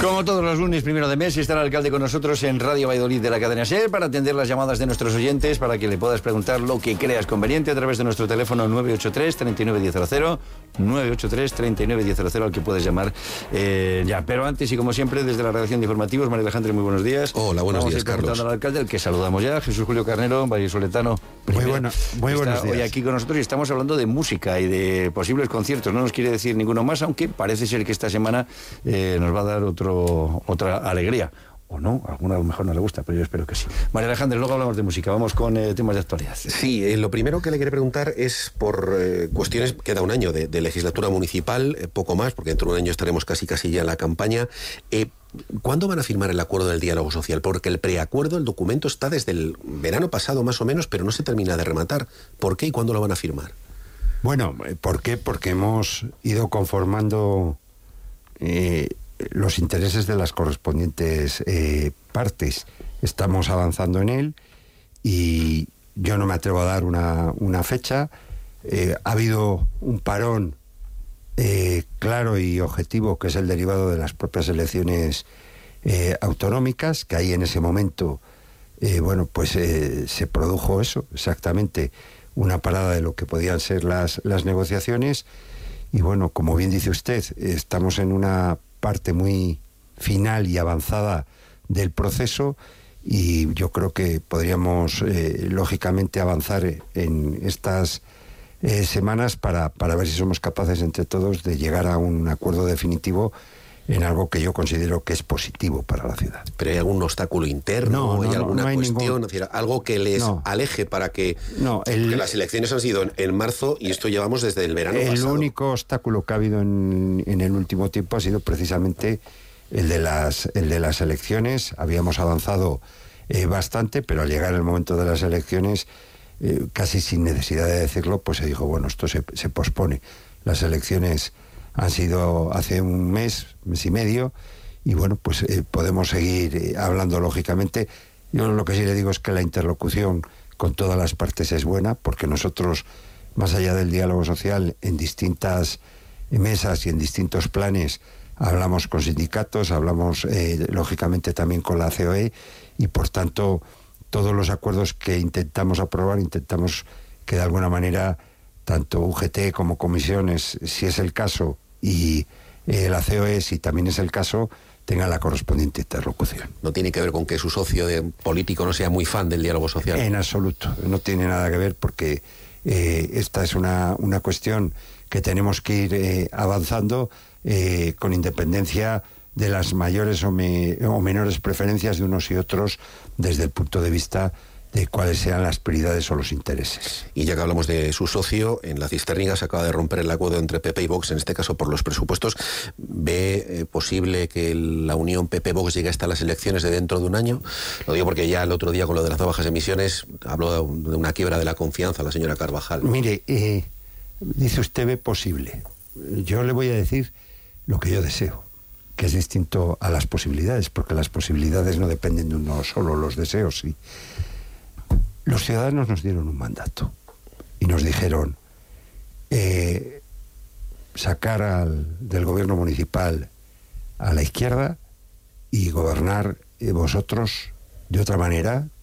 Como todos los lunes, 1 de mes, está el alcalde con nosotros en Radio Valladolid de la cadena SER para atender las llamadas de nuestros oyentes, para que le puedas preguntar lo que creas conveniente a través de nuestro teléfono 983-391000, 983-391000, al que puedes llamar ya. Pero antes, y como siempre, desde la redacción de informativos, María Alejandra, muy buenos días. Hola, buenos días, Carlos. Al alcalde, el que saludamos ya, Jesús Julio Carnero, vallisoletano. Muy buenos días. Hoy aquí con nosotros y estamos hablando de música y de posibles conciertos. No nos quiere decir ninguno más, aunque parece ser que esta semana nos va a dar otra alegría. O no, a alguna a lo mejor no le gusta, pero yo espero que sí. María Alejandra, luego hablamos de música. Vamos con temas de actualidad. Sí, lo primero que le quería preguntar es por cuestiones, queda un año de legislatura municipal, poco más, porque dentro de un año estaremos casi ya en la campaña. ¿Cuándo van a firmar el acuerdo del diálogo social? Porque el preacuerdo, el documento está desde el verano pasado más o menos, pero no se termina de rematar. ¿Por qué y cuándo lo van a firmar? Bueno, ¿por qué? Porque hemos ido conformando los intereses de las correspondientes partes. Estamos avanzando en él y yo no me atrevo a dar una fecha. Ha habido un parón claro y objetivo, que es el derivado de las propias elecciones autonómicas, que ahí en ese momento se produjo eso, exactamente, una parada de lo que podían ser las negociaciones. Y bueno, como bien dice usted, estamos en una parte muy final y avanzada del proceso y yo creo que podríamos lógicamente avanzar en estas semanas para ver si somos capaces entre todos de llegar a un acuerdo definitivo en algo que yo considero que es positivo para la ciudad. ¿Pero hay algún obstáculo interno? ¿Hay alguna cuestión? Es decir, algo que les aleje para que... que las elecciones han sido en marzo y esto llevamos desde el verano pasado. El único obstáculo que ha habido en el último tiempo ha sido precisamente el de las elecciones. Habíamos avanzado bastante, pero al llegar el momento de las elecciones, casi sin necesidad de decirlo, pues se dijo, bueno, esto se pospone. Las elecciones han sido hace un mes y medio, y bueno, pues podemos seguir hablando lógicamente. Yo lo que sí le digo es que la interlocución con todas las partes es buena, porque nosotros, más allá del diálogo social, en distintas mesas y en distintos planes, hablamos con sindicatos, hablamos lógicamente también con la COE, y por tanto todos los acuerdos que intentamos aprobar, intentamos que de alguna manera tanto UGT como comisiones, si es el caso, y la COE, si también es el caso, tenga la correspondiente interlocución. ¿No tiene que ver con que su socio político no sea muy fan del diálogo social? En absoluto, no tiene nada que ver, porque esta es una cuestión que tenemos que ir avanzando con independencia de las mayores o menores preferencias de unos y otros desde el punto de vista de cuáles sean las prioridades o los intereses. Y ya que hablamos de su socio, en la Cisterniga se acaba de romper el acuerdo entre PP y Vox, en este caso por los presupuestos. ¿Ve posible que la unión PP-Vox llegue hasta las elecciones de dentro de un año? Lo digo porque ya el otro día con lo de las bajas emisiones habló de una quiebra de la confianza la señora Carvajal. Mire, dice usted ve posible. Yo le voy a decir lo que yo deseo, que es distinto a las posibilidades, porque las posibilidades no dependen de uno solo, los deseos sí. Los ciudadanos nos dieron un mandato y nos dijeron sacar del gobierno municipal a la izquierda y gobernar vosotros de otra manera,